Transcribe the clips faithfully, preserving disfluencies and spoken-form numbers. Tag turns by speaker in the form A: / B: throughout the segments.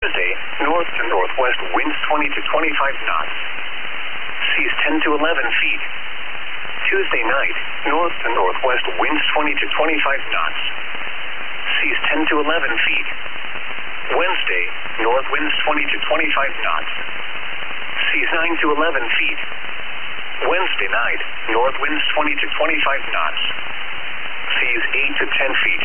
A: Tuesday, north to northwest winds twenty to twenty-five knots. Seas ten to eleven feet. Tuesday night, north to northwest winds twenty to twenty-five knots. Seas ten to eleven feet. Wednesday, north winds twenty to twenty-five knots. Seas nine to eleven feet. Wednesday night, north winds twenty to twenty-five knots. Seas eight to ten feet.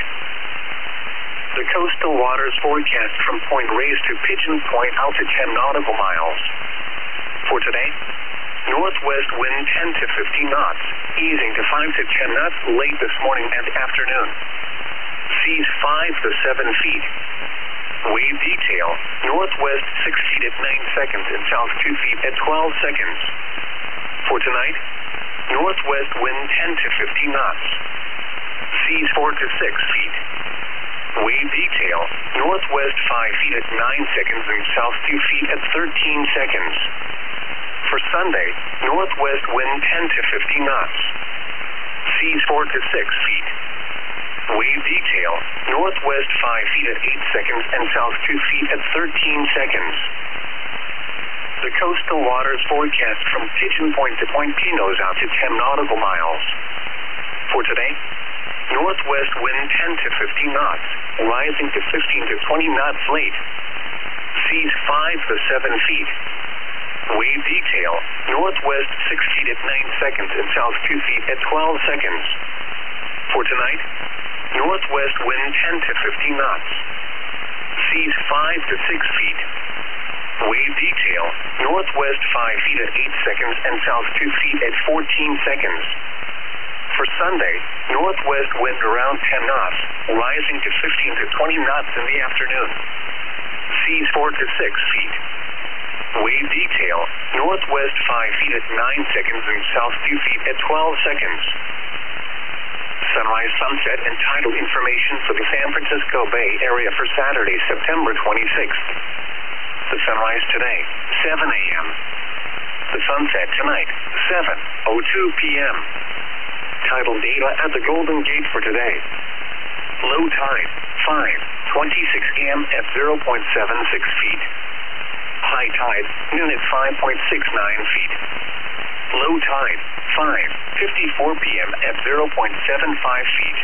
A: The coastal waters forecast from Point Reyes to Pigeon Point out to ten nautical miles. For today, northwest wind ten to fifteen knots, easing to five to ten knots late this morning and afternoon. Seas five to seven feet. Wave detail, northwest six feet at nine seconds and south two feet at twelve seconds. For tonight, northwest wind ten to fifteen knots. Seas four to six feet. Wave detail, northwest five feet at nine seconds and south two feet at thirteen seconds. For Sunday, northwest wind ten to fifteen knots. Seas four to six feet. Wave detail, northwest five feet at eight seconds and south two feet at thirteen seconds. The coastal waters forecast from Pigeon Point to Point Pinos out to ten nautical miles. For today, northwest wind ten to fifteen knots, rising to fifteen to twenty knots late. Seas five to seven feet. Wave detail, northwest six feet at nine seconds and south two feet at twelve seconds. For tonight, northwest wind ten to fifteen knots. Seas five to six feet. Wave detail, northwest five feet at eight seconds and south two feet at fourteen seconds. For Sunday, northwest wind around ten knots, rising to fifteen to twenty knots in the afternoon. Seas four to six feet. Wave detail, northwest five feet at nine seconds and south two feet at twelve seconds. Sunrise, sunset, and tidal information for the San Francisco Bay Area for Saturday, September twenty-sixth. The sunrise today, seven a m The sunset tonight, seven oh two p m Tidal data at the Golden Gate for today. Low tide, five twenty-six a m at zero point seven six feet. High tide, noon at five point six nine feet. Low tide, five fifty-four p m at zero point seven five feet.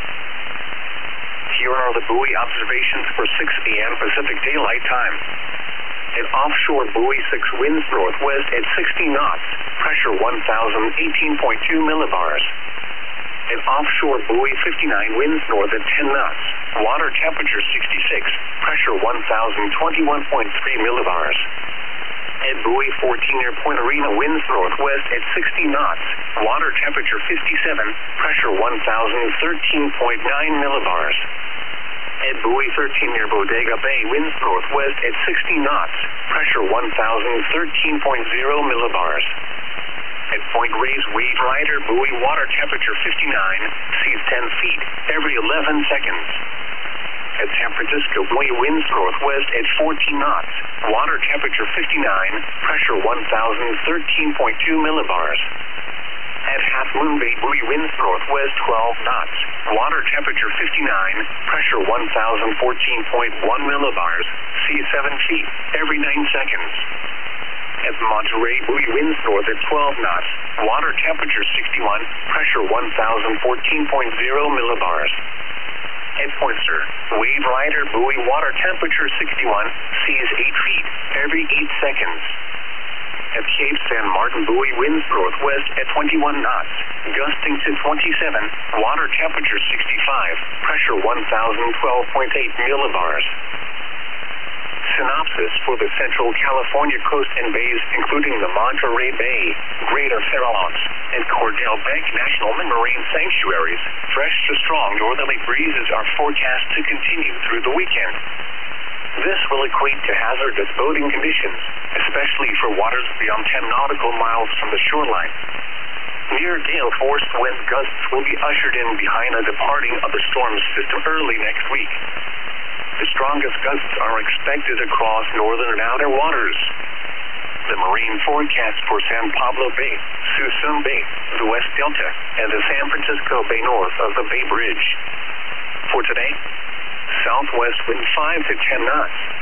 A: Here are the buoy observations for six a m Pacific Daylight Time. At offshore buoy six winds northwest at sixty knots, pressure one thousand eighteen point two millibars. At offshore buoy fifty-nine winds north at ten knots, water temperature sixty-six, pressure one thousand twenty-one point three millibars. At buoy fourteen near Point Arena winds northwest at sixty knots, water temperature fifty-seven, pressure one thousand thirteen point nine millibars. At buoy thirteen near Bodega Bay winds northwest at sixty knots, pressure one thousand thirteen point zero millibars. At Point Reyes Wave Rider buoy water temperature fifty-nine, seas ten feet every eleven seconds. At San Francisco buoy winds northwest at fourteen knots, water temperature fifty-nine, pressure one thousand thirteen point two millibars. At Half Moon Bay buoy winds northwest twelve knots, water temperature fifty-nine, pressure one thousand fourteen point one millibars, seas seven feet every nine seconds. At Monterey buoy winds north at twelve knots, water temperature sixty-one, pressure one thousand fourteen point zero millibars. At Poinsett, Wave Rider buoy water temperature sixty-one, seas eight feet every eight seconds. At Cape San Martin buoy winds northwest at twenty-one knots, gusting to twenty-seven, water temperature sixty-five, pressure one thousand twelve point eight millibars. Synopsis for the Central California coast and bays, including the Monterey Bay, Greater Farallones, and Cordell Bank National Marine Sanctuaries, fresh to strong northerly breezes are forecast to continue through the weekend. This will equate to hazardous boating conditions, especially for waters beyond ten nautical miles from the shoreline. Near gale force wind gusts will be ushered in behind the departing of the storm system early next week. The strongest gusts are expected across northern and outer waters. The marine forecast for San Pablo Bay, Suisun Bay, the West Delta, and the San Francisco Bay north of the Bay Bridge. For today, southwest wind five to ten knots,